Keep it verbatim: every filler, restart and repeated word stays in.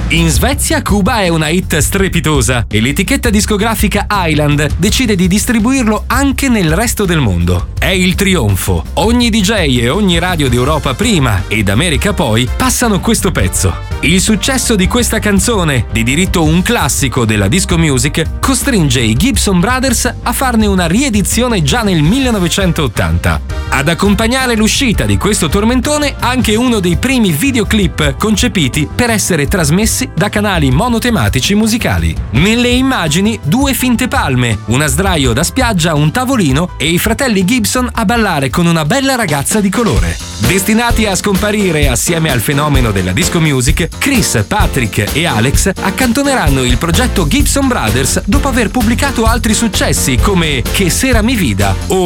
In Svezia Cuba è una hit strepitosa e l'etichetta discografica Island decide di distribuirlo anche nel resto del mondo. È il trionfo. Ogni D J e ogni radio d'Europa prima e d'America poi passano questo pezzo. Il successo di questa canzone, di diritto un classico della disco music, costringe i Gibson Brothers a farne una riedizione già nel millenovecentottanta. Ad accompagnare l'uscita di questo tormentone anche uno dei primi videoclip concepiti per essere trasmessi da canali monotematici musicali. Nelle immagini due finte palme, una sdraio da spiaggia, un tavolino e i fratelli Gibson a ballare con una bella ragazza di colore. Destinati a scomparire assieme al fenomeno della disco music, Chris, Patrick e Alex accantoneranno il progetto Gibson Brothers dopo aver pubblicato altri successi come Che Sera Mi Vida o